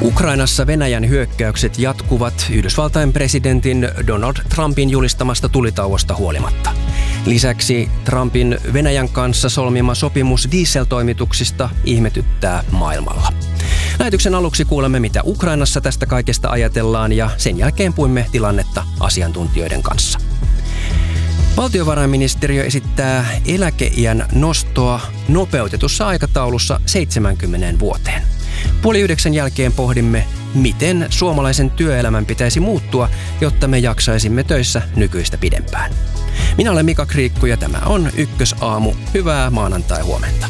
Ukrainassa Venäjän hyökkäykset jatkuvat Yhdysvaltain presidentin Donald Trumpin julistamasta tulitauosta huolimatta. Lisäksi Trumpin Venäjän kanssa solmima sopimus dieseltoimituksista ihmetyttää maailmalla. Lähetyksen aluksi kuulemme, mitä Ukrainassa tästä kaikesta ajatellaan, ja sen jälkeen puimme tilannetta asiantuntijoiden kanssa. Valtiovarainministeriö esittää eläkeiän nostoa nopeutetussa aikataulussa 70 vuoteen. 8:30 jälkeen pohdimme, miten suomalaisen työelämän pitäisi muuttua, jotta me jaksaisimme töissä nykyistä pidempään. Minä olen Mika Kriikku ja tämä on Ykkösaamu. Hyvää maanantai-huomenta.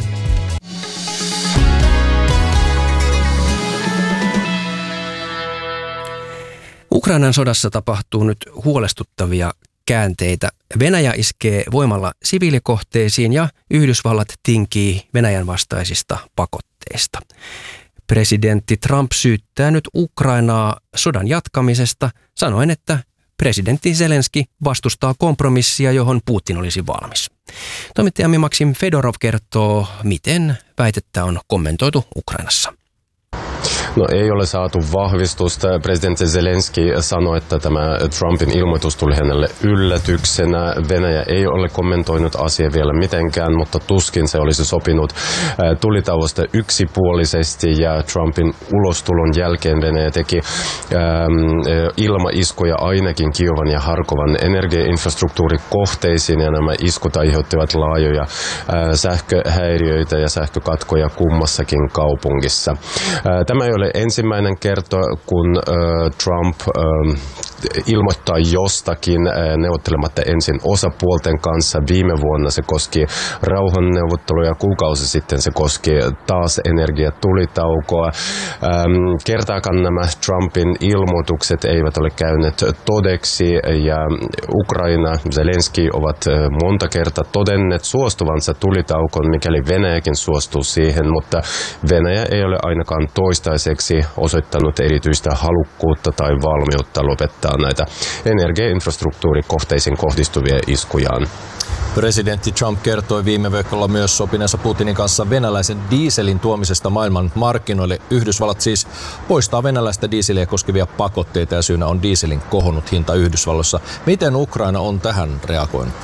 Ukrainan sodassa tapahtuu nyt huolestuttavia käänteitä. Venäjä iskee voimalla siviilikohteisiin ja Yhdysvallat tinkii Venäjän vastaisista pakotteista. Presidentti Trump syyttää nyt Ukrainaa sodan jatkamisesta, sanoen, että presidentti Zelenski vastustaa kompromissia, johon Putin olisi valmis. Toimittajamme Maksim Fedorov kertoo, miten väitettä on kommentoitu Ukrainassa. No ei ole saatu vahvistusta. Presidentti Zelenski sanoi, että tämä Trumpin ilmoitus tuli hänelle yllätyksenä. Venäjä ei ole kommentoinut asiaa vielä mitenkään, mutta tuskin se olisi sopinut tulitauosta yksipuolisesti. Ja Trumpin ulostulon jälkeen Venäjä teki ilmaiskuja ainakin Kiovan ja Harkovan energiainfrastruktuurikohteisiin. Ja nämä iskut aiheuttivat laajoja sähköhäiriöitä ja sähkökatkoja kummassakin kaupungissa. Tämä ei ole ensimmäinen kerta, kun Trump ilmoittaa jostakin neuvottelematta ensin osapuolten kanssa. Viime vuonna se koski rauhanneuvotteluja, kuukausi sitten se koski taas energiatulitaukoa. Kertaakaan nämä Trumpin ilmoitukset eivät ole käyneet todeksi, ja Ukraina, Zelenski ovat monta kertaa todenneet suostuvansa tulitaukoon, mikäli Venäjäkin suostuu siihen, mutta Venäjä ei ole ainakaan toistaiseksi osoittanut erityistä halukkuutta tai valmiutta lopettaa näitä energiainfrastruktuurikohteisiin kohdistuvia iskujaan. Presidentti Trump kertoi viime viikolla myös sopineensa Putinin kanssa venäläisen dieselin tuomisesta maailman markkinoille. Yhdysvallat siis poistaa venäläistä dieseliä koskevia pakotteita ja syynä on dieselin kohonnut hinta Yhdysvalloissa. Miten Ukraina on tähän reagoinut?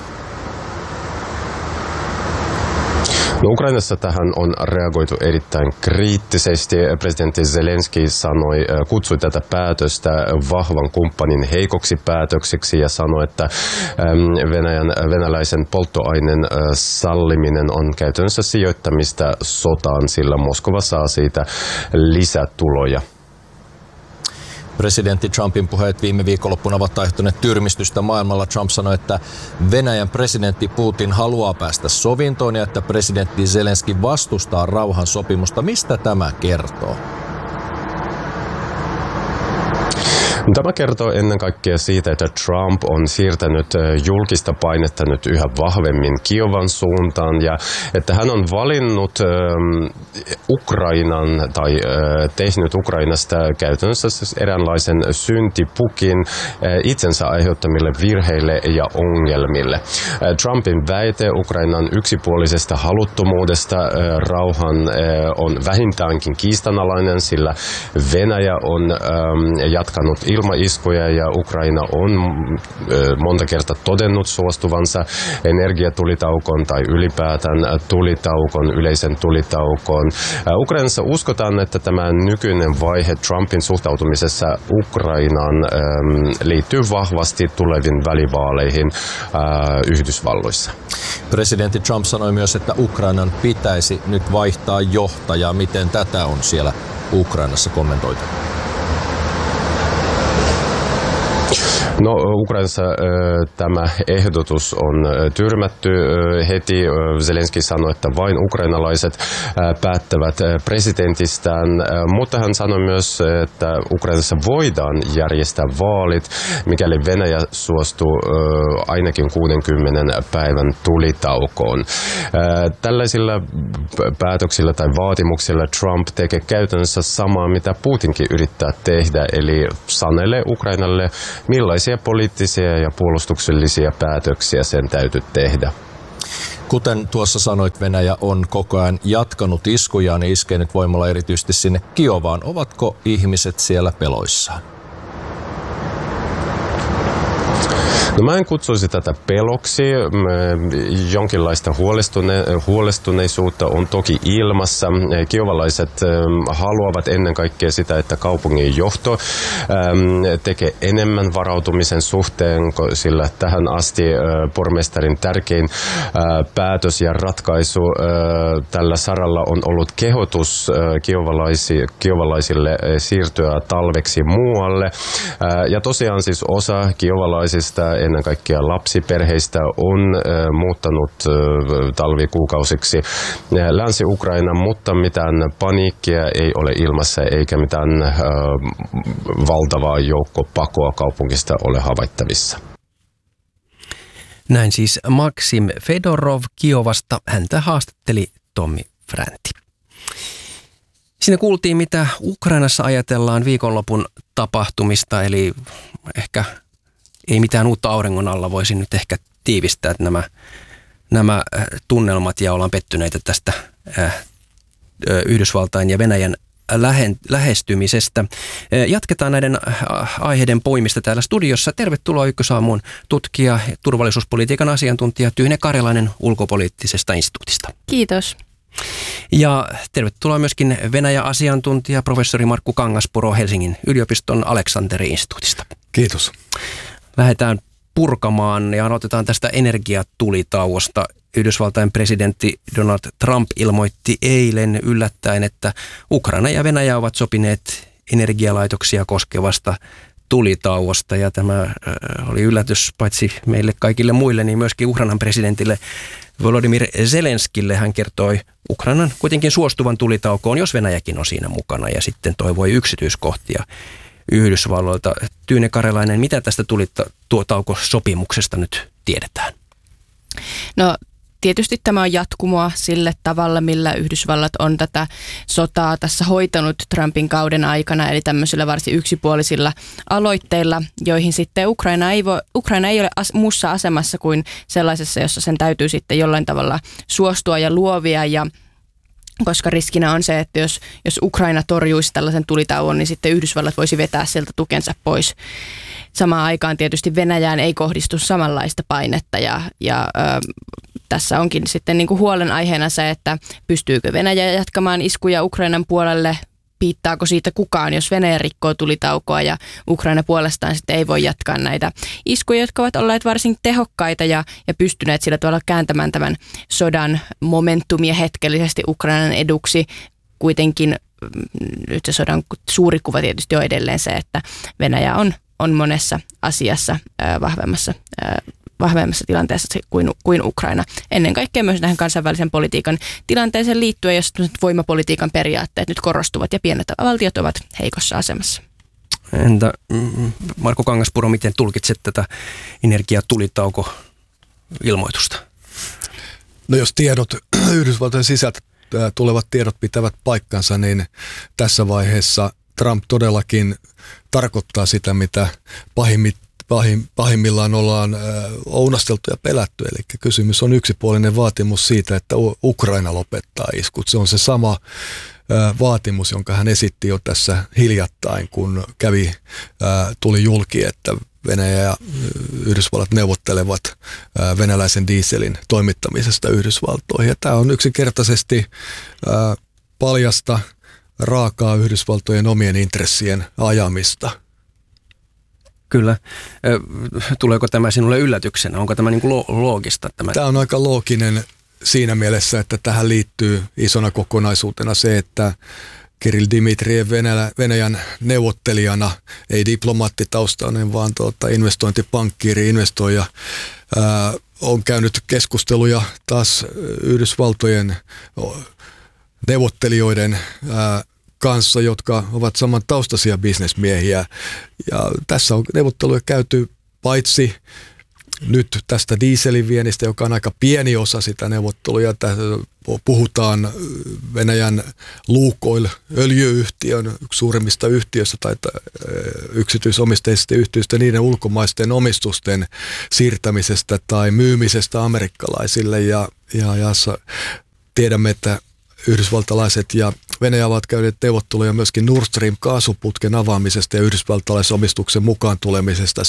No, Ukrainassa tähän on reagoitu erittäin kriittisesti. Presidentti Zelenski kutsui tätä päätöstä vahvan kumppanin heikoksi päätökseksi ja sanoi, että venäläisen polttoaineen salliminen on käytännössä sijoittamista sotaan, sillä Moskova saa siitä lisätuloja. Presidentti Trumpin puheet viime viikonloppuna ovat aiheuttaneet tyrmistystä maailmalla. Trump sanoi, että Venäjän presidentti Putin haluaa päästä sovintoon ja että presidentti Zelenski vastustaa rauhansopimusta. Mistä tämä kertoo? Tämä kertoo ennen kaikkea siitä, että Trump on siirtänyt julkista painetta nyt yhä vahvemmin Kiovan suuntaan ja että hän on valinnut Ukrainan tai tehnyt Ukrainasta käytännössä eräänlaisen syntipukin itsensä aiheuttamille virheille ja ongelmille. Trumpin väite Ukrainan yksipuolisesta haluttomuudesta rauhan on vähintäänkin kiistanalainen, sillä Venäjä on jatkanut ilmaiskuja ja Ukraina on monta kertaa todennut suostuvansa energiatulitaukoon tai ylipäätään tulitaukon, yleisen tulitaukoon. Ukrainassa uskotaan, että tämä nykyinen vaihe Trumpin suhtautumisessa Ukrainaan liittyy vahvasti tuleviin välivaaleihin Yhdysvalloissa. Presidentti Trump sanoi myös, että Ukrainan pitäisi nyt vaihtaa johtajaa. Miten tätä on siellä Ukrainassa kommentoitu? No, Ukrainassa tämä ehdotus on tyrmätty heti. Zelenski sanoi, että vain ukrainalaiset päättävät presidentistään, mutta hän sanoi myös, että Ukrainassa voidaan järjestää vaalit, mikäli Venäjä suostuu ainakin 60 päivän tulitaukoon. Tällaisilla päätöksillä tai vaatimuksilla Trump tekee käytännössä samaa, mitä Putinkin yrittää tehdä, eli sanelee Ukrainalle, millaisia poliittisia ja puolustuksellisia päätöksiä sen täytyy tehdä. Kuten tuossa sanoit, Venäjä on koko ajan jatkanut iskujaan ja iskee nyt voimalla erityisesti sinne Kiovaan. Ovatko ihmiset siellä peloissaan? No mä en kutsuisi tätä peloksi. Jonkinlaista huolestuneisuutta on toki ilmassa. Kiovalaiset haluavat ennen kaikkea sitä, että kaupungin johto tekee enemmän varautumisen suhteen, sillä tähän asti pormestarin tärkein päätös ja ratkaisu tällä saralla on ollut kehotus kiovalaisille siirtyä talveksi muualle. Ja tosiaan siis osa kiovalaisista, ennen kaikkea lapsiperheistä, on muuttanut talvikuukausiksi Länsi-Ukraina, mutta mitään paniikkia ei ole ilmassa eikä mitään valtavaa joukkopakoa kaupungista ole havaittavissa. Näin siis Maksim Fedorov Kiovasta. Häntä haastatteli Tommi Fränti. Siinä kuultiin, mitä Ukrainassa ajatellaan viikonlopun tapahtumista, eli ehkä ei mitään uutta auringon alla, voisin nyt ehkä tiivistää, että nämä tunnelmat, ja ollaan pettyneitä tästä Yhdysvaltain ja Venäjän lähestymisestä. Jatketaan näiden aiheiden poimista täällä studiossa. Tervetuloa Ykkösaamuun tutkija, turvallisuuspolitiikan asiantuntija Tyyne Karjalainen ulkopoliittisesta instituutista. Kiitos. Ja tervetuloa myöskin Venäjä-asiantuntija professori Markku Kangaspuro Helsingin yliopiston Aleksanteri-instituutista. Kiitos. Lähdetään purkamaan ja aloitetaan tästä energiatulitauosta. Yhdysvaltain presidentti Donald Trump ilmoitti eilen yllättäen, että Ukraina ja Venäjä ovat sopineet energialaitoksia koskevasta tulitauosta. Ja tämä oli yllätys paitsi meille kaikille muille, niin myöskin Ukrainan presidentille Volodymyr Zelenskille. Hän kertoi Ukrainan kuitenkin suostuvan tulitaukoon, jos Venäjäkin on siinä mukana, ja sitten toivoi yksityiskohtia Yhdysvalloilta. Tyyne Karjalainen, mitä tästä tulitaukosopimuksesta nyt tiedetään? No tietysti tämä on jatkumoa sille tavalla, millä Yhdysvallat on tätä sotaa tässä hoitanut Trumpin kauden aikana, eli tämmöisillä varsin yksipuolisilla aloitteilla, joihin sitten Ukraina ei ole muussa asemassa kuin sellaisessa, jossa sen täytyy sitten jollain tavalla suostua ja luovia, ja koska riskinä on se, että jos Ukraina torjuisi tällaisen tulitauon, niin sitten Yhdysvallat voisi vetää sieltä tukensa pois. Samaan aikaan tietysti Venäjään ei kohdistu samanlaista painetta, ja tässä onkin sitten niin kuin huolenaiheena se, että pystyykö Venäjä jatkamaan iskuja Ukrainan puolelle, piittaako siitä kukaan, jos Venäjä rikkoo tulitaukoa, ja Ukraina puolestaan sitten ei voi jatkaa näitä iskuja, jotka ovat olleet varsin tehokkaita ja pystyneet sillä tavalla kääntämään tämän sodan momentumia hetkellisesti Ukrainan eduksi. Kuitenkin nyt se sodan suuri kuva tietysti on edelleen se, että Venäjä on monessa asiassa vahvemmassa tilanteessa kuin Ukraina. Ennen kaikkea myös tähän kansainvälisen politiikan tilanteeseen liittyen, jos voimapolitiikan periaatteet nyt korostuvat ja pienet valtiot ovat heikossa asemassa. Entä Markku Kangaspuro, miten tulkitset tätä energiatulitauko-ilmoitusta? No jos tiedot, Yhdysvaltojen sisältä tulevat tiedot pitävät paikkansa, niin tässä vaiheessa Trump todellakin tarkoittaa sitä, mitä pahimmillaan ollaan ounasteltu ja pelätty. Eli kysymys on yksipuolinen vaatimus siitä, että Ukraina lopettaa iskut. Se on se sama vaatimus, jonka hän esitti jo tässä hiljattain, kun tuli julki, että Venäjä ja Yhdysvallat neuvottelevat venäläisen dieselin toimittamisesta Yhdysvaltoihin. Ja tämä on yksinkertaisesti paljasta, raakaa Yhdysvaltojen omien intressien ajamista. Kyllä. Tuleeko tämä sinulle yllätyksenä? Onko tämä niin kuin loogista? Tämä on aika looginen siinä mielessä, että tähän liittyy isona kokonaisuutena se, että Kirill Dmitrijev Venäjän neuvottelijana, ei diplomaattitaustainen, vaan investointipankkiiri, investoija, on käynyt keskusteluja taas Yhdysvaltojen neuvottelijoiden kanssa, jotka ovat saman taustaisia bisnesmiehiä. Ja tässä on neuvotteluja käyty paitsi nyt tästä dieselin viennistä, joka on aika pieni osa sitä neuvotteluja. Puhutaan Venäjän Lukoil öljy-yhtiön yksi suurimmista yhtiöistä tai yksityisomisteisista yhtiöistä, niiden ulkomaisten omistusten siirtämisestä tai myymisestä amerikkalaisille. Ja tiedämme, että yhdysvaltalaiset ja Venäjä ovat käyneet neuvotteluja myöskin Nord Stream kaasuputken avaamisesta ja yhdysvaltalaisomistuksen mukaan tulemisesta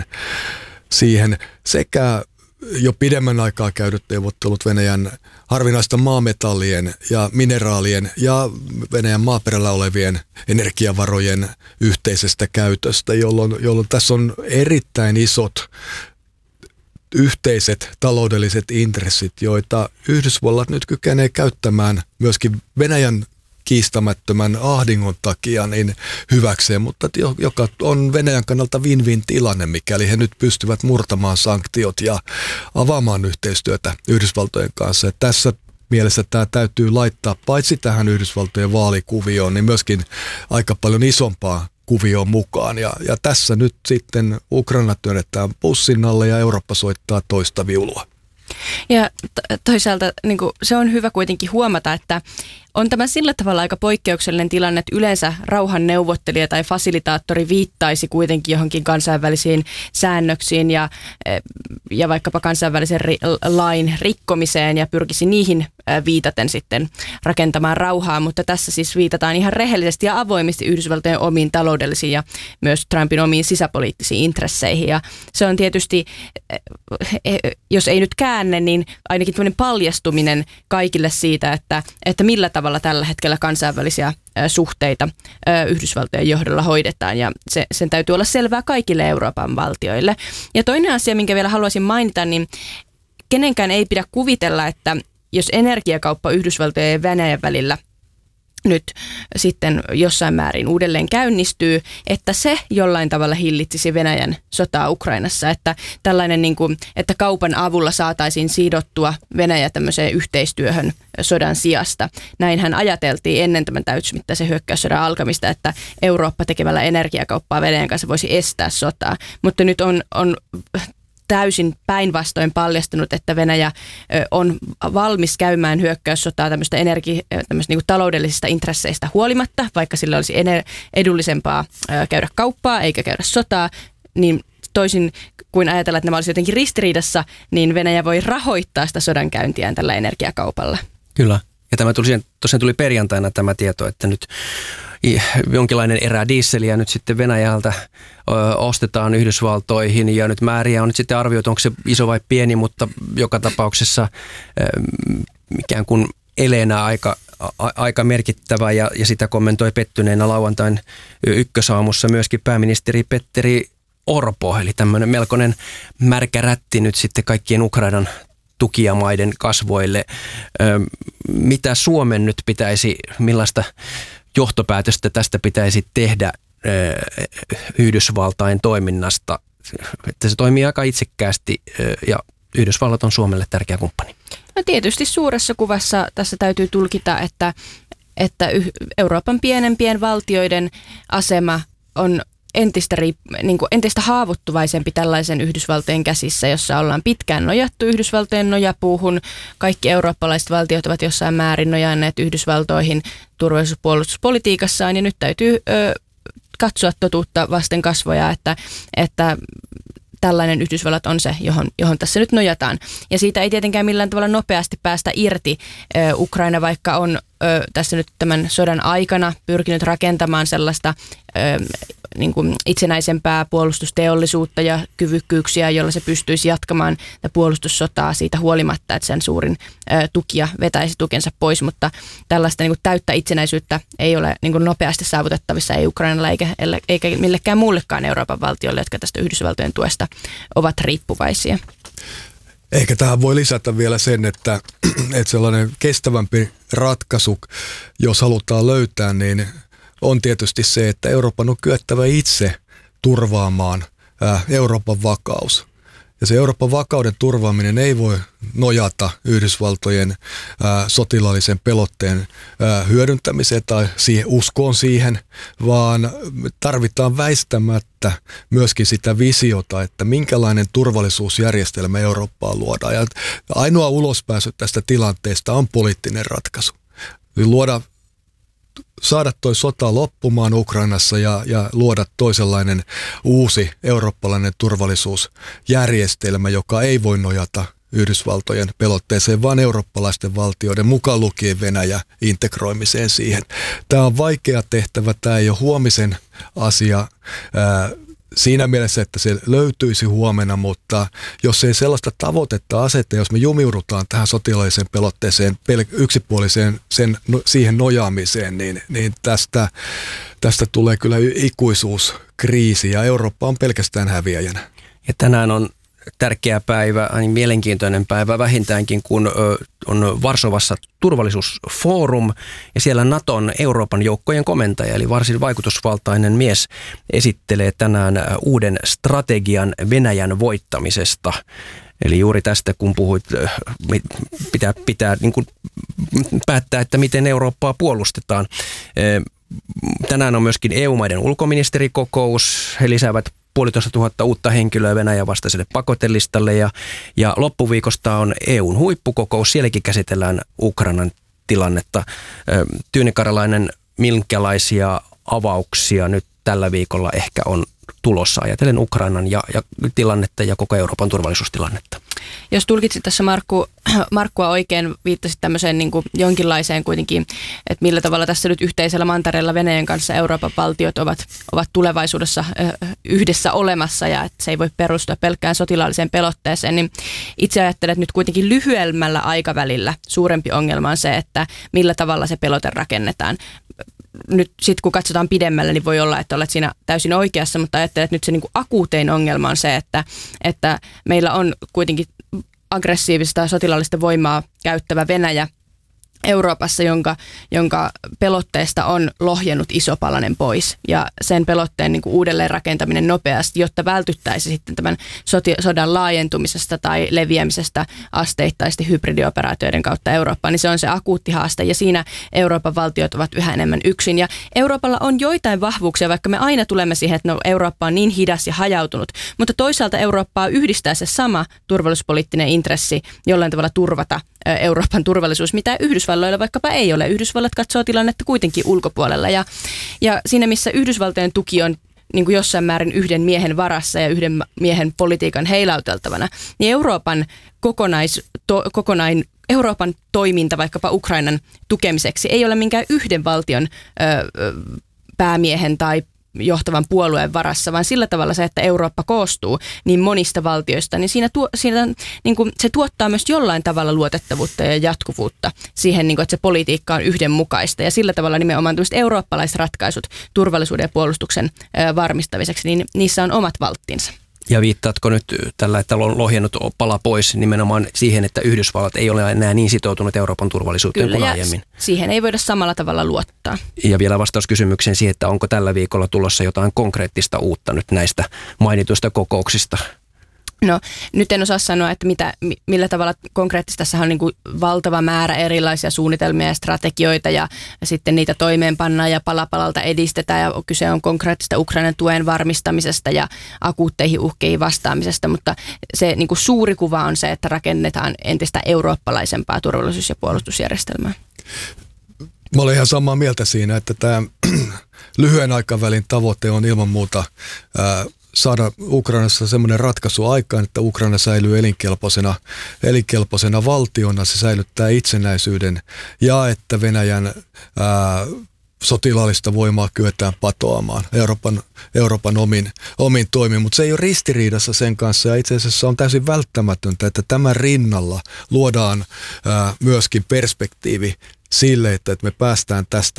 siihen sekä jo pidemmän aikaa käydyt neuvottelut Venäjän harvinaista maametallien ja mineraalien ja Venäjän maaperällä olevien energiavarojen yhteisestä käytöstä, jolloin tässä on erittäin isot yhteiset taloudelliset intressit, joita Yhdysvallat nyt kykenee käyttämään myöskin Venäjän kiistämättömän ahdingon takia niin hyväkseen, mutta joka on Venäjän kannalta win-win tilanne, mikäli he nyt pystyvät murtamaan sanktiot ja avaamaan yhteistyötä Yhdysvaltojen kanssa. Ja tässä mielessä tämä täytyy laittaa paitsi tähän Yhdysvaltojen vaalikuvioon, niin myöskin aika paljon isompaa kuvioon mukaan. Ja tässä nyt sitten Ukraina työnnetään pussin alle ja Eurooppa soittaa toista viulua. Ja toisaalta niin kuin, se on hyvä kuitenkin huomata, että on tämä sillä tavalla aika poikkeuksellinen tilanne, että yleensä rauhanneuvottelija tai fasilitaattori viittaisi kuitenkin johonkin kansainvälisiin säännöksiin ja vaikkapa kansainvälisen lain rikkomiseen ja pyrkisi niihin viitaten sitten rakentamaan rauhaa, mutta tässä siis viitataan ihan rehellisesti ja avoimesti Yhdysvaltojen omiin taloudellisiin ja myös Trumpin omiin sisäpoliittisiin intresseihin. Ja se on tietysti, jos ei nyt käänne, niin ainakin tämmöinen paljastuminen kaikille siitä, että millä tavalla tällä hetkellä kansainvälisiä suhteita Yhdysvaltojen johdolla hoidetaan, ja sen täytyy olla selvää kaikille Euroopan valtioille. Ja toinen asia, minkä vielä haluaisin mainita, niin kenenkään ei pidä kuvitella, että jos energiakauppa Yhdysvaltojen ja Venäjän välillä nyt sitten jossain määrin uudelleen käynnistyy, että se jollain tavalla hillitsisi Venäjän sotaa Ukrainassa, että tällainen niin kuin, että kaupan avulla saataisiin sidottua Venäjä tämmöiseen yhteistyöhön sodan sijasta. Näinhän ajateltiin ennen tämän täysimittaisen hyökkäyssodan alkamista, että Eurooppa tekemällä energiakauppaa Venäjän kanssa voisi estää sotaa, mutta nyt on täysin päinvastoin paljastunut, että Venäjä on valmis käymään hyökkäyssotaa tämmöistä niin kuin taloudellisista intresseistä huolimatta, vaikka sillä olisi edullisempaa käydä kauppaa eikä käydä sotaa, niin toisin kuin ajatella, että nämä olisi jotenkin ristiriidassa, niin Venäjä voi rahoittaa sitä sodankäyntiään tällä energiakaupalla. Kyllä. Ja tämä tosiaan tuli perjantaina tämä tieto, että nyt jonkinlainen erä dieseliä nyt sitten Venäjältä ostetaan Yhdysvaltoihin, ja nyt määriä on nyt sitten arvioitu, onko se iso vai pieni, mutta joka tapauksessa ikään kuin eleenä aika merkittävä, ja sitä kommentoi pettyneenä lauantain ykkösaamussa myöskin pääministeri Petteri Orpo, eli tämmöinen melkoinen märkä rätti nyt sitten kaikkien Ukrainan tukijamaiden kasvoille. Mitä Suomen nyt pitäisi, millaista johtopäätöstä tästä pitäisi tehdä Yhdysvaltain toiminnasta, että se toimii aika itsekkäästi ja Yhdysvallat on Suomelle tärkeä kumppani? No tietysti suuressa kuvassa tässä täytyy tulkita, että Euroopan pienempien valtioiden asema on entistä haavoittuvaisempi tällaisen Yhdysvaltojen käsissä, jossa ollaan pitkään nojattu Yhdysvaltojen nojapuuhun. Kaikki eurooppalaiset valtiot ovat jossain määrin nojanneet Yhdysvaltoihin turvallisuus- ja puolustuspolitiikassaan, ja nyt täytyy katsoa totuutta vasten kasvoja, että tällainen Yhdysvallat on se, johon tässä nyt nojataan. Ja siitä ei tietenkään millään tavalla nopeasti päästä irti. Ukraina vaikka on tässä nyt tämän sodan aikana pyrkinyt rakentamaan sellaista niin kuin itsenäisempää puolustusteollisuutta ja kyvykkyyksiä, jolla se pystyisi jatkamaan puolustussotaa siitä huolimatta, että sen suurin tukija vetäisi tukensa pois, mutta tällaista niin kuin täyttä itsenäisyyttä ei ole niin kuin nopeasti saavutettavissa, ei Ukrainalla eikä millekään muullekaan Euroopan valtiolle, jotka tästä Yhdysvaltojen tuesta ovat riippuvaisia. Eikä tähän voi lisätä vielä sen, että sellainen kestävämpi ratkaisu, jos halutaan löytää, niin on tietysti se, että Euroopan on kyettävä itse turvaamaan Euroopan vakaus. Ja se Euroopan vakauden turvaaminen ei voi nojata Yhdysvaltojen sotilaallisen pelotteen hyödyntämiseen tai uskoon siihen, vaan tarvitaan väistämättä myöskin sitä visiota, että minkälainen turvallisuusjärjestelmä Eurooppaan luodaan. Ja ainoa ulospääsy tästä tilanteesta on poliittinen ratkaisu. Saada toi sota loppumaan Ukrainassa ja luoda toisenlainen uusi eurooppalainen turvallisuusjärjestelmä, joka ei voi nojata Yhdysvaltojen pelotteeseen, vaan eurooppalaisten valtioiden mukaan lukien Venäjä integroimiseen siihen. Tämä on vaikea tehtävä, tämä ei ole huomisen asia siinä mielessä, että se löytyisi huomenna, mutta jos ei sellaista tavoitetta aseta, jos me jumiudutaan tähän sotilaalliseen pelotteeseen, yksipuoliseen siihen nojaamiseen, niin tästä tulee kyllä ikuisuuskriisi ja Eurooppa on pelkästään häviäjänä. Ja tänään on tärkeä päivä, mielenkiintoinen päivä vähintäänkin, kun on Varsovassa turvallisuusfoorum ja siellä Naton Euroopan joukkojen komentaja, eli varsin vaikutusvaltainen mies, esittelee tänään uuden strategian Venäjän voittamisesta. Eli juuri tästä, kun puhuit, pitää niin kuin päättää, että miten Eurooppaa puolustetaan. Tänään on myöskin EU-maiden ulkoministerikokous. He lisäävät 1,500 uutta henkilöä Venäjän vastaiselle pakotelistalle ja loppuviikosta on EUn huippukokous. Sielläkin käsitellään Ukrainan tilannetta. Tyyni Karjalainen, minkälaisia avauksia nyt tällä viikolla ehkä on tulossa ajatellen Ukrainan ja tilannetta ja koko Euroopan turvallisuustilannetta? Jos tulkitsit tässä Markkua oikein, viittasit tämmöiseen niin kuin jonkinlaiseen kuitenkin, että millä tavalla tässä nyt yhteisellä mantereella Venäjän kanssa Euroopan valtiot ovat tulevaisuudessa yhdessä olemassa ja että se ei voi perustua pelkkään sotilaalliseen pelotteeseen, niin itse ajattelen, että nyt kuitenkin lyhyemmällä aikavälillä suurempi ongelma on se, että millä tavalla se pelote rakennetaan. Nyt sitten kun katsotaan pidemmälle, niin voi olla, että olet siinä täysin oikeassa, mutta ajattelen, että nyt se niin kuin akuutein ongelma on se, että meillä on kuitenkin aggressiivista ja sotilaallista voimaa käyttävä Venäjä Euroopassa, jonka pelotteesta on lohjennut iso palanen pois. Ja sen pelotteen niin kuin uudelleen rakentaminen nopeasti, jotta vältyttäisi sitten tämän sodan laajentumisesta tai leviämisestä asteittaisesti hybridioperaatioiden kautta Eurooppaan, niin se on se akuutti haaste. Ja siinä Euroopan valtiot ovat yhä enemmän yksin. Ja Euroopalla on joitain vahvuuksia, vaikka me aina tulemme siihen, että Eurooppa on niin hidas ja hajautunut. Mutta toisaalta Eurooppaa yhdistää se sama turvallisuuspoliittinen intressi jollain tavalla turvata Euroopan turvallisuus, mitä Yhdysvalloilla vaikkapa ei ole. Yhdysvallat katsoo tilannetta kuitenkin ulkopuolella ja siinä missä Yhdysvaltojen tuki on niin kuin jossain määrin yhden miehen varassa ja yhden miehen politiikan heilauteltavana, niin Euroopan toiminta vaikkapa Ukrainan tukemiseksi ei ole minkään yhden valtion päämiehen tai johtavan puolueen varassa, vaan sillä tavalla se, että Eurooppa koostuu niin monista valtioista, niin siinä niin kuin se tuottaa myös jollain tavalla luotettavuutta ja jatkuvuutta siihen, niin kuin, että se politiikka on yhdenmukaista ja sillä tavalla nimenomaan eurooppalaiset ratkaisut turvallisuuden ja puolustuksen varmistamiseksi, niin niissä on omat valttinsa. Ja viittaatko nyt tällä, että on lohjennut pala pois nimenomaan siihen, että Yhdysvallat ei ole enää niin sitoutunut Euroopan turvallisuuteen kuin aiemmin? Kyllä, siihen ei voida samalla tavalla luottaa. Ja vielä vastaus kysymykseen siihen, että onko tällä viikolla tulossa jotain konkreettista uutta nyt näistä mainituista kokouksista? No nyt en osaa sanoa, että millä tavalla konkreettisesti tässä on niin kuin valtava määrä erilaisia suunnitelmia ja strategioita ja sitten niitä toimeenpannaan ja palapalalta edistetään ja kyse on konkreettista Ukrainan tuen varmistamisesta ja akuutteihin uhkeihin vastaamisesta, mutta se niin kuin suuri kuva on se, että rakennetaan entistä eurooppalaisempaa turvallisuus- ja puolustusjärjestelmää. Mä olen ihan samaa mieltä siinä, että tämä lyhyen aikavälin tavoite on ilman muuta saada Ukrainassa semmoinen ratkaisu aikaan, että Ukraina säilyy elinkelpoisena valtiona, se säilyttää itsenäisyyden ja että Venäjän sotilaallista voimaa kyetään patoamaan Euroopan omin toimiin, mutta se ei ole ristiriidassa sen kanssa ja itse asiassa on täysin välttämätöntä, että tämän rinnalla luodaan myöskin perspektiivi sille, että me päästään tästä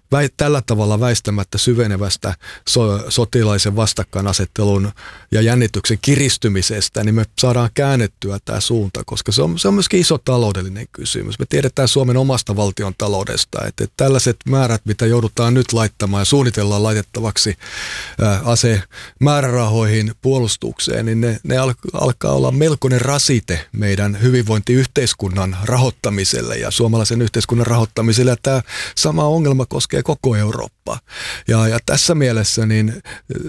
tällä tavalla väistämättä syvenevästä sotilaisen vastakkainasettelun ja jännityksen kiristymisestä, niin me saadaan käännettyä tämä suunta, koska se on myöskin iso taloudellinen kysymys. Me tiedetään Suomen omasta valtion taloudesta, että tällaiset määrät, mitä joudutaan nyt laittamaan ja suunnitellaan laitettavaksi asemäärärahoihin puolustukseen, niin ne alkaa olla melkoinen rasite meidän hyvinvointiyhteiskunnan rahoittamiselle ja suomalaisen yhteiskunnan rahoittamiselle. Ja tämä sama ongelma koskee koko Eurooppaa. Ja tässä mielessä niin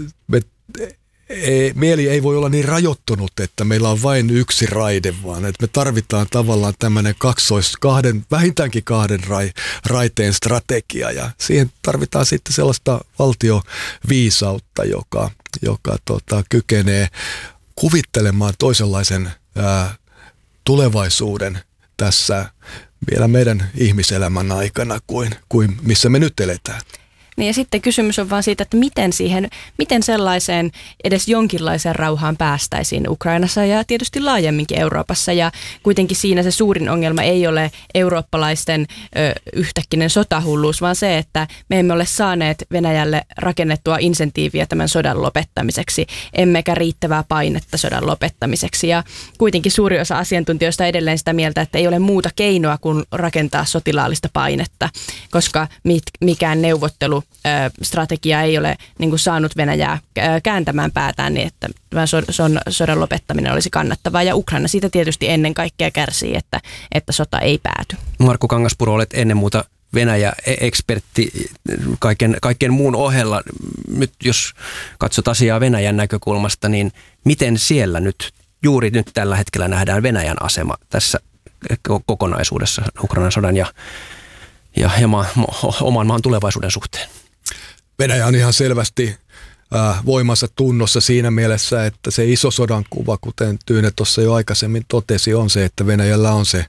mieli ei voi olla niin rajoittunut, että meillä on vain yksi raide, vaan että me tarvitaan tavallaan tämmöinen vähintäänkin kahden raiteen strategia, ja siihen tarvitaan sitten sellaista valtioviisautta, joka kykenee kuvittelemaan toisenlaisen tulevaisuiten tässä vielä meidän ihmiselämän aikana kuin missä me nyt eletään. Niin ja sitten kysymys on vaan siitä, että miten sellaiseen edes jonkinlaiseen rauhaan päästäisiin Ukrainassa ja tietysti laajemminkin Euroopassa. Ja kuitenkin siinä se suurin ongelma ei ole eurooppalaisten yhtäkkinen sotahulluus, vaan se, että me emme ole saaneet Venäjälle rakennettua insentiiviä tämän sodan lopettamiseksi, emmekä riittävää painetta sodan lopettamiseksi. Ja kuitenkin suuri osa asiantuntijoista on edelleen sitä mieltä, että ei ole muuta keinoa kuin rakentaa sotilaallista painetta, koska mikään neuvottelu strategia ei ole niin kuin saanut Venäjää kääntämään päätään niin, että sodan lopettaminen olisi kannattavaa. Ja Ukraina siitä tietysti ennen kaikkea kärsii, että sota ei pääty. Markku Kangaspuro, olet ennen muuta Venäjä-ekspertti kaiken muun ohella. Nyt jos katsot asiaa Venäjän näkökulmasta, niin miten siellä juuri nyt tällä hetkellä nähdään Venäjän asema tässä kokonaisuudessa Ukrainan sodan ja oman maan tulevaisuuden suhteen? Venäjä on ihan selvästi voimansa tunnossa siinä mielessä, että se iso sodan kuva, kuten Tyyne tuossa jo aikaisemmin totesi, on se, että Venäjällä on se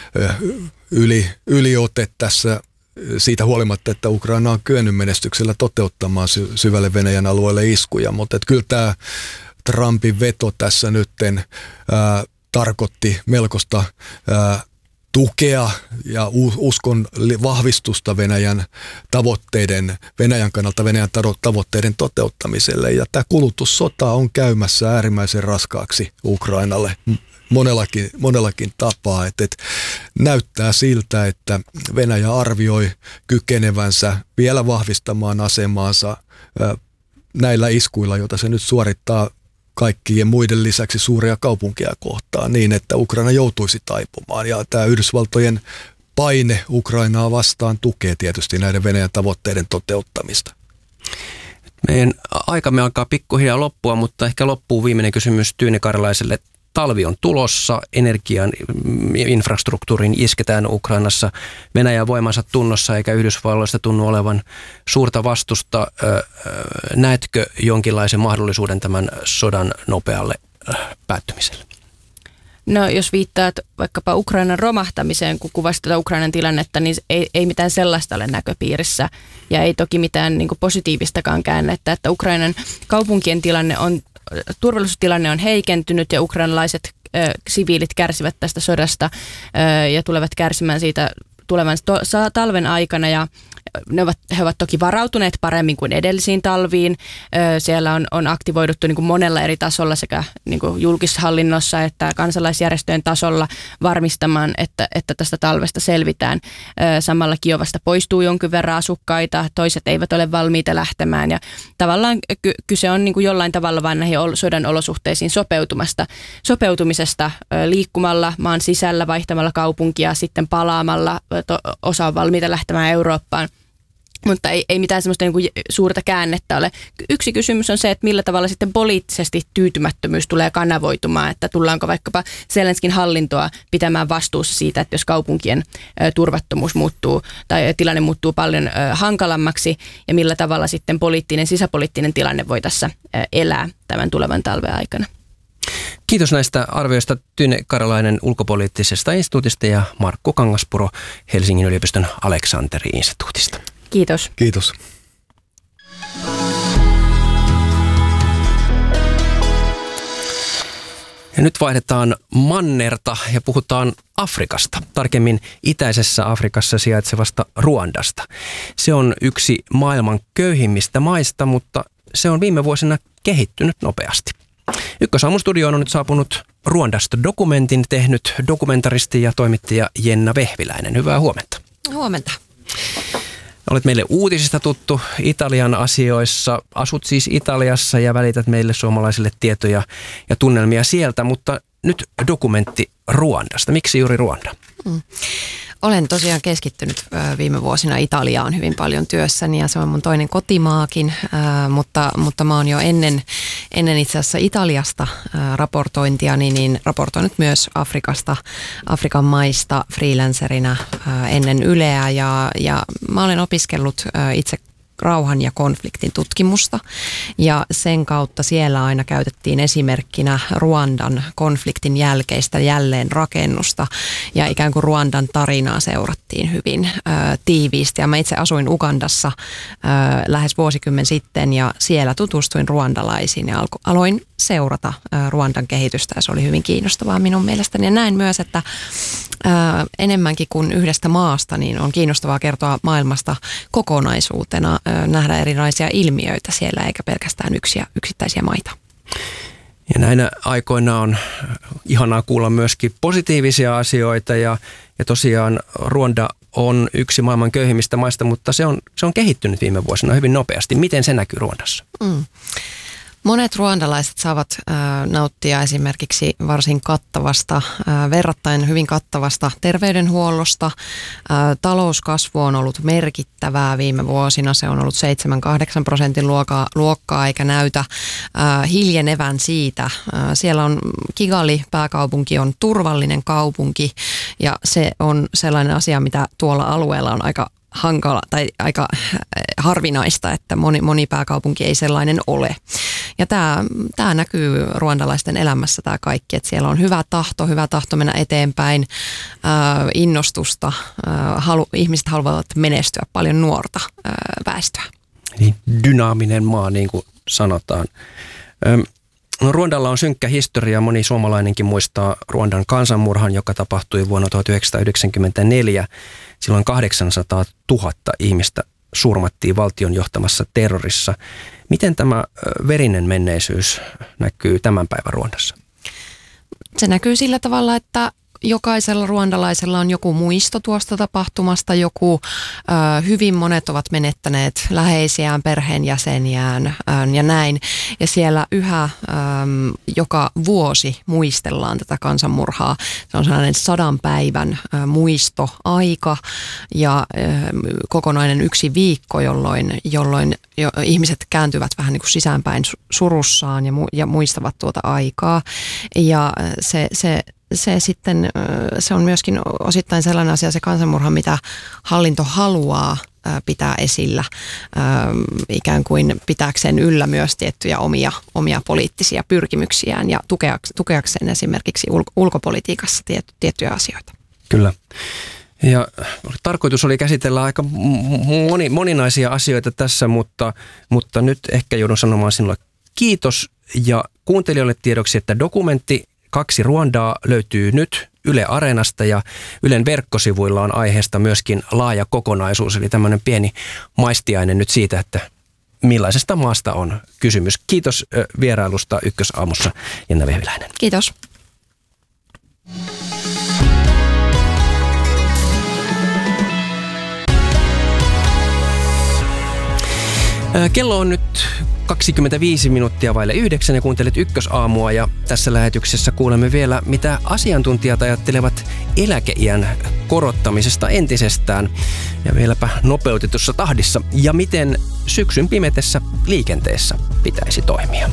yliote tässä siitä huolimatta, että Ukraina on kyennyt menestyksellä toteuttamaan syvälle Venäjän alueelle iskuja, mutta kyllä tämä Trumpin veto tässä nytten tarkoitti melkoista tukea ja uskon vahvistusta Venäjän kannalta Venäjän tavoitteiden toteuttamiselle. Ja tämä kulutussota on käymässä äärimmäisen raskaaksi Ukrainalle monellakin tapaa. Et näyttää siltä, että Venäjä arvioi kykenevänsä vielä vahvistamaan asemaansa näillä iskuilla, joita se nyt suorittaa kaikkien muiden lisäksi suuria kaupunkia kohtaan niin, että Ukraina joutuisi taipumaan. Ja tämä Yhdysvaltojen paine Ukrainaa vastaan tukee tietysti näiden Venäjän tavoitteiden toteuttamista. Meidän aikamme alkaa pikkuhiljaa loppua, mutta ehkä loppuu viimeinen kysymys Tyyne Karjalaiselle. Talvi on tulossa, energian infrastruktuuriin isketään Ukrainassa. Venäjän voimansa tunnossa eikä Yhdysvalloista tunnu olevan suurta vastusta. Näetkö jonkinlaisen mahdollisuuden tämän sodan nopealle päättymiselle? No jos viittaat vaikkapa Ukrainan romahtamiseen, kun kuvasit tätä Ukrainan tilannetta, niin ei mitään sellaista ole näköpiirissä. Ja ei toki mitään niin kuin positiivistakaan käännettä, että Ukrainan kaupunkien turvallisuustilanne on heikentynyt ja ukrainalaiset siviilit kärsivät tästä sodasta ja tulevat kärsimään siitä tulevan talven aikana ja he ovat toki varautuneet paremmin kuin edellisiin talviin. Siellä on aktivoiduttu niin kuin monella eri tasolla sekä niin kuin julkishallinnossa että kansalaisjärjestöjen tasolla varmistamaan, että tästä talvesta selvitään. Samalla Kiovasta poistuu jonkin verran asukkaita, toiset eivät ole valmiita lähtemään ja tavallaan kyse on niin kuin jollain tavalla vain näihin sodan olosuhteisiin sopeutumisesta liikkumalla maan sisällä, vaihtamalla kaupunkia, sitten palaamalla, osa on valmiita lähtemään Eurooppaan. Mutta ei mitään semmoista niin kuin suurta käännettä ole. Yksi kysymys on se, että millä tavalla sitten poliittisesti tyytymättömyys tulee kanavoitumaan, että tullaanko vaikkapa Zelenskin hallintoa pitämään vastuussa siitä, että jos kaupunkien turvattomuus muuttuu tai tilanne muuttuu paljon hankalammaksi ja millä tavalla sitten sisäpoliittinen tilanne voi tässä elää tämän tulevan talven aikana. Kiitos näistä arvioista Tyyne Karjalainen ulkopoliittisesta instituutista ja Markku Kangaspuro Helsingin yliopiston Aleksanteri-instituutista. Kiitos. Kiitos. Ja nyt vaihdetaan mannerta ja puhutaan Afrikasta, tarkemmin itäisessä Afrikassa sijaitsevasta Ruandasta. Se on yksi maailman köyhimmistä maista, mutta se on viime vuosina kehittynyt nopeasti. Ykkösaamun studioon on nyt saapunut Ruandasta dokumentin tehnyt dokumentaristi ja toimittaja Jenna Vehviläinen. Hyvää huomenta. Huomenta. Olet meille uutisista tuttu Italian asioissa. Asut siis Italiassa ja välität meille suomalaisille tietoja ja tunnelmia sieltä, mutta nyt dokumentti Ruandasta. Miksi juuri Ruanda? Olen tosiaan keskittynyt viime vuosina Italiaan hyvin paljon työssäni ja se on mun toinen kotimaakin, mutta mä oon jo ennen itse asiassa Italiasta raportointia, niin raportoinut myös Afrikan maista freelancerina ennen Yleä ja mä olen opiskellut itse rauhan ja konfliktin tutkimusta ja sen kautta siellä aina käytettiin esimerkkinä Ruandan konfliktin jälkeistä jälleenrakennusta ja ikään kuin Ruandan tarinaa seurattiin hyvin tiiviisti ja mä itse asuin Ugandassa lähes vuosikymmen sitten ja siellä tutustuin ruandalaisiin ja aloin seurata Ruandan kehitystä ja se oli hyvin kiinnostavaa minun mielestäni ja näin myös, että enemmänkin kuin yhdestä maasta, niin on kiinnostavaa kertoa maailmasta kokonaisuutena, nähdä erilaisia ilmiöitä siellä eikä pelkästään yksittäisiä maita. Ja näinä aikoina on ihanaa kuulla myöskin positiivisia asioita ja tosiaan Ruanda on yksi maailman köyhimmistä maista, mutta se on kehittynyt viime vuosina hyvin nopeasti. Miten se näkyy Ruandassa? Monet ruandalaiset saavat nauttia esimerkiksi varsin kattavasta, verrattain hyvin kattavasta terveydenhuollosta. Talouskasvu on ollut merkittävää viime vuosina. Se on ollut 7-8% luokkaa eikä näytä hiljenevän siitä. Siellä on Kigali, pääkaupunki, on turvallinen kaupunki ja se on sellainen asia, mitä tuolla alueella on aika hankala tai aika harvinaista, että moni pääkaupunki ei sellainen ole. Ja tämä näkyy ruandalaisten elämässä tämä kaikki, että siellä on hyvä tahto mennä eteenpäin, innostusta, ihmiset haluavat menestyä, paljon nuorta väestöä. Niin, dynaaminen maa, niin kuin sanotaan. No, Ruandalla on synkkä historia. Moni suomalainenkin muistaa Ruandan kansanmurhan, joka tapahtui vuonna 1994. Silloin 800 000 ihmistä surmattiin valtion johtamassa terrorissa. Miten tämä verinen menneisyys näkyy tämän päivän Ruandassa? Se näkyy sillä tavalla, että jokaisella ruandalaisella on joku muisto tuosta tapahtumasta, hyvin monet ovat menettäneet läheisiään, perheenjäseniään ja näin. Ja siellä yhä joka vuosi muistellaan tätä kansanmurhaa. Se on sellainen 100 päivän muistoaika ja kokonainen yksi viikko, jolloin ihmiset kääntyvät vähän niin kuin sisäänpäin surussaan ja muistavat tuota aikaa. Ja se on myöskin osittain sellainen asia, se kansanmurha, mitä hallinto haluaa pitää esillä, ikään kuin pitääkseen yllä myös tiettyjä omia poliittisia pyrkimyksiään ja tukeakseen esimerkiksi ulkopolitiikassa tiettyjä asioita. Kyllä. Ja tarkoitus oli käsitellä aika moninaisia asioita tässä, mutta nyt ehkä joudun sanomaan sinulle kiitos ja kuuntelijoille tiedoksi, että dokumentti 2 Ruandaa löytyy nyt Yle Areenasta ja Ylen verkkosivuilla on aiheesta myöskin laaja kokonaisuus, eli tämmöinen pieni maistiainen nyt siitä, että millaisesta maasta on kysymys. Kiitos vierailusta Ykkösaamussa, Jenna Vehviläinen. Kiitos. Kello on nyt 25 minuuttia vaille 9 ja kuuntelet Ykkösaamua ja tässä lähetyksessä kuulemme vielä, mitä asiantuntijat ajattelevat eläkeiän korottamisesta entisestään ja vieläpä nopeutetussa tahdissa ja miten syksyn pimetessä liikenteessä pitäisi toimia.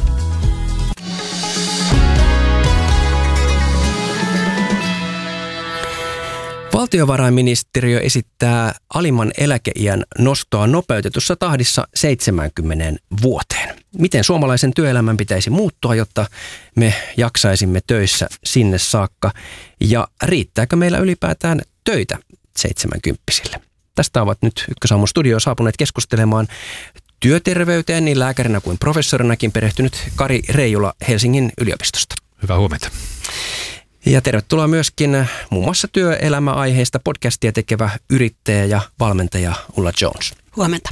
Valtiovarainministeriö esittää alimman eläkeiän nostoa nopeutetussa tahdissa 70 vuoteen. Miten suomalaisen työelämän pitäisi muuttua, jotta me jaksaisimme töissä sinne saakka? Ja riittääkö meillä ylipäätään töitä 70-vuotiaille? Tästä ovat nyt Ykkösaamun studioon saapuneet keskustelemaan työterveyteen niin lääkärinä kuin professorinakin perehtynyt Kari Reijula Helsingin yliopistosta. Hyvää huomenta. Ja tervetuloa myöskin muun muassa työelämäaiheista podcastia tekevä yrittäjä ja valmentaja Ulla Jones. Huomenta.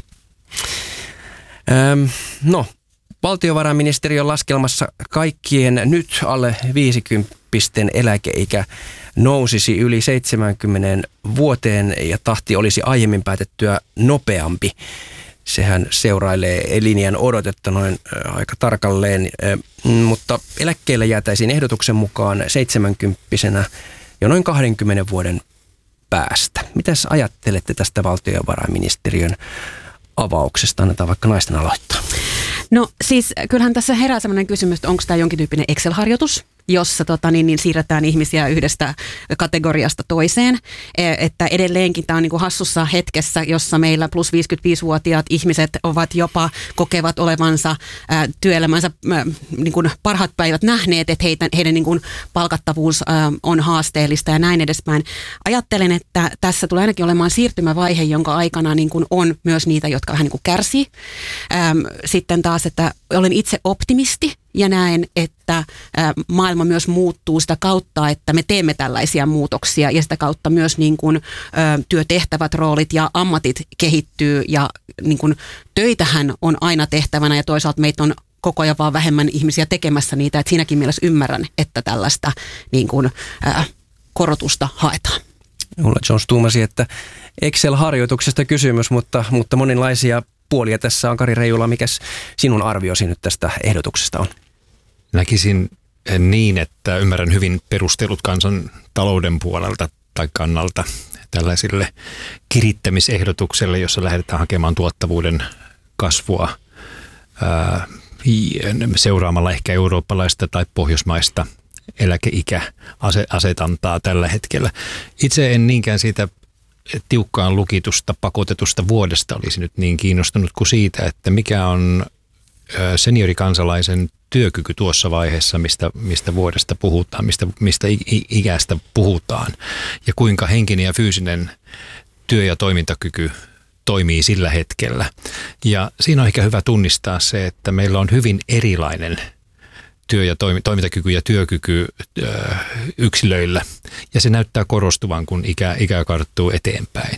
Valtiovarainministeriön laskelmassa kaikkien nyt alle 50-pisten eläkeikä nousisi yli 70 vuoteen ja tahti olisi aiemmin päätettyä nopeampi. Sehän seurailee linjan odotetta noin aika tarkalleen, mutta eläkkeelle jäätäisiin ehdotuksen mukaan 70-vuotiaana jo noin 20 vuoden päästä. Mitäs ajattelette tästä valtiovarainministeriön avauksesta? Annetaan vaikka naisten aloittaa. No siis kyllähän tässä herää sellainen kysymys, että onko tämä jonkin tyyppinen Excel-harjoitus, jossa siirretään ihmisiä yhdestä kategoriasta toiseen. Että edelleenkin tämä on niin kuin hassussa hetkessä, jossa meillä plus 55-vuotiaat ihmiset kokevat olevansa työelämänsä niin kuin parhaat päivät nähneet, että heidän niin kuin palkattavuus on haasteellista ja näin edespäin. Ajattelen, että tässä tulee ainakin olemaan siirtymävaihe, jonka aikana niin kuin on myös niitä, jotka vähän niin kuin kärsii. Sitten taas, että olen itse optimisti ja näen, että maailma myös muuttuu sitä kautta, että me teemme tällaisia muutoksia ja sitä kautta myös niin kuin, työtehtävät, roolit ja ammatit kehittyy ja niin kuin, töitähän on aina tehtävänä ja toisaalta meitä on koko ajan vaan vähemmän ihmisiä tekemässä niitä, että siinäkin mielessä ymmärrän, että tällaista niin kuin, korotusta haetaan. Ulla Jones tuumasi, että Excel-harjoituksesta kysymys, mutta monenlaisia puolia tässä on. Kari Reijula, mikäs sinun arviosi nyt tästä ehdotuksesta on? Näkisin niin, että ymmärrän hyvin perustelut kansan talouden puolelta tai kannalta tällaisille kirittämisehdotukselle, jossa lähdetään hakemaan tuottavuuden kasvua seuraamalla ehkä eurooppalaista tai pohjoismaista eläkeikäasetantaa tällä hetkellä. Itse en niinkään siitä tiukkaan lukitusta, pakotetusta vuodesta olisi nyt niin kiinnostunut kuin siitä, että mikä on seniorikansalaisen työkyky tuossa vaiheessa, mistä vuodesta puhutaan, mistä ikästä puhutaan ja kuinka henkinen ja fyysinen työ- ja toimintakyky toimii sillä hetkellä. Ja siinä on ehkä hyvä tunnistaa se, että meillä on hyvin erilainen työ- ja toimintakyky ja työkyky yksilöillä. Ja se näyttää korostuvan, kun ikä karttuu eteenpäin.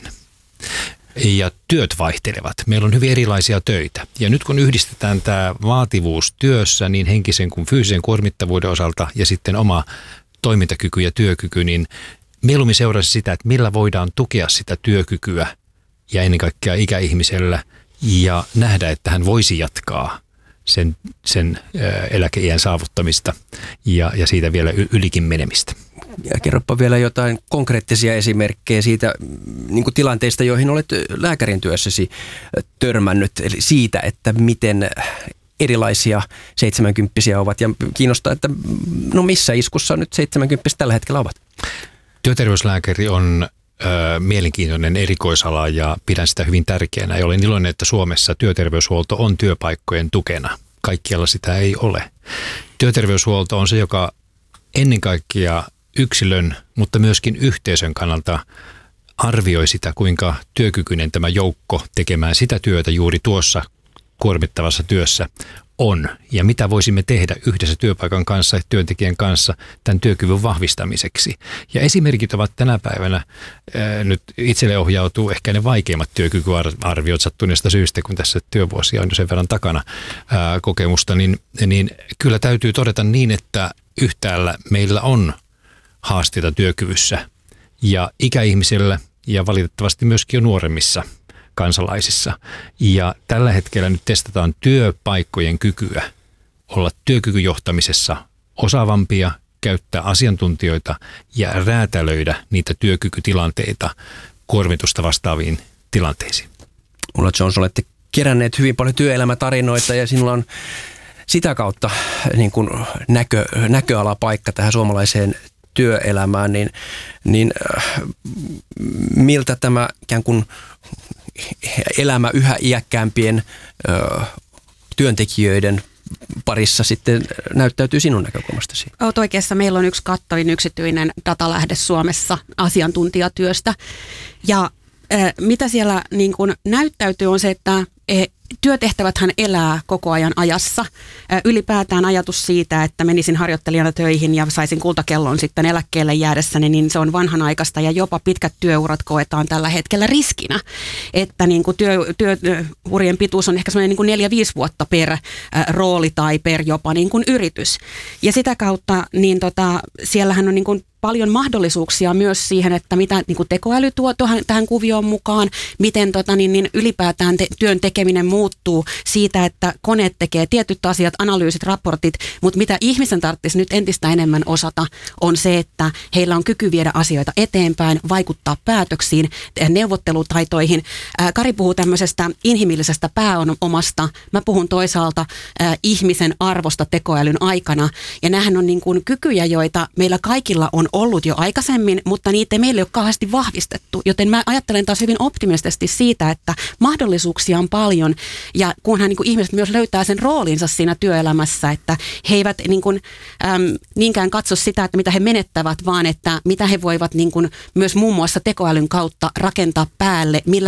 Ja työt vaihtelevat. Meillä on hyvin erilaisia töitä. Ja nyt kun yhdistetään tämä vaativuus työssä niin henkisen kuin fyysisen kuormittavuuden osalta ja sitten oma toimintakyky ja työkyky, niin mieluummin seurasi sitä, että millä voidaan tukea sitä työkykyä ja ennen kaikkea ikäihmisellä ja nähdä, että hän voisi jatkaa sen eläkeiän saavuttamista ja siitä vielä ylikin menemistä. Ja kerropa vielä jotain konkreettisia esimerkkejä siitä niin kuin tilanteista, joihin olet lääkärin työssäsi törmännyt, eli siitä, että miten erilaisia 70-vuotiaita ovat ja kiinnostaa, että missä iskussa nyt 70-vuotiaat tällä hetkellä ovat? Työterveyslääkäri on mielenkiintoinen erikoisala ja pidän sitä hyvin tärkeänä. Ja olen iloinen, että Suomessa työterveyshuolto on työpaikkojen tukena. Kaikkialla sitä ei ole. Työterveyshuolto on se, joka ennen kaikkea yksilön, mutta myöskin yhteisön kannalta arvioi sitä, kuinka työkykyinen tämä joukko tekemään sitä työtä juuri tuossa kuormittavassa työssä on ja mitä voisimme tehdä yhdessä työpaikan kanssa ja työntekijän kanssa tämän työkyvyn vahvistamiseksi. Ja esimerkit ovat tänä päivänä, nyt itselle ohjautuu ehkä ne vaikeimmat työkykyarviot sattuneesta syystä, kun tässä työvuosia on jo sen verran takana kokemusta, niin kyllä täytyy todeta niin, että yhtäällä meillä on haasteita työkyvyssä ja ikäihmisillä ja valitettavasti myöskin jo nuoremmissa kansalaisissa. Ja tällä hetkellä nyt testataan työpaikkojen kykyä olla työkykyjohtamisessa osaavampia, käyttää asiantuntijoita ja räätälöidä niitä työkykytilanteita kuormitusta vastaaviin tilanteisiin. Ulla Jones, olette keränneet hyvin paljon työelämätarinoita ja sinulla on sitä kautta niin kuin näköalapaikka tähän suomalaiseen työelämään, niin miltä tämä ikään kuin elämä yhä iäkkäämpien työntekijöiden parissa sitten näyttäytyy sinun näkökulmastasi? Olet oikeassa. Meillä on yksi kattavin yksityinen datalähde Suomessa asiantuntijatyöstä. Ja mitä siellä niin kuin näyttäytyy on se, että työtehtäväthän elää koko ajan ajassa. Ylipäätään ajatus siitä, että menisin harjoittelijana töihin ja saisin kultakellon sitten eläkkeelle jäädessäni, niin se on vanhanaikaista ja jopa pitkät työurat koetaan tällä hetkellä riskinä. Että niin kuin työurien pituus on ehkä semmoinen niin 4-5 vuotta per rooli tai per jopa niin kuin yritys. Ja sitä kautta niin siellähän on niin kuin paljon mahdollisuuksia myös siihen, että mitä niin kuin tekoäly tuo tähän kuvioon mukaan, miten ylipäätään työn tekeminen muuttuu siitä, että koneet tekee tietyt asiat, analyysit, raportit, mutta mitä ihmisen tarvitsisi nyt entistä enemmän osata, on se, että heillä on kyky viedä asioita eteenpäin, vaikuttaa päätöksiin, neuvottelutaitoihin. Kari puhuu tämmöisestä inhimillisestä pääomasta, mä puhun toisaalta ihmisen arvosta tekoälyn aikana, ja nämähän on niin kuin kykyjä, joita meillä kaikilla on ollut jo aikaisemmin, mutta niitä ei meille ole kauheasti vahvistettu. Joten mä ajattelen taas hyvin optimistisesti siitä, että mahdollisuuksia on paljon ja kunhan niin kuin ihmiset myös löytää sen roolinsa siinä työelämässä, että he eivät niin kuin, niinkään katso sitä, että mitä he menettävät, vaan että mitä he voivat niin kuin myös muun muassa tekoälyn kautta rakentaa päälle, millä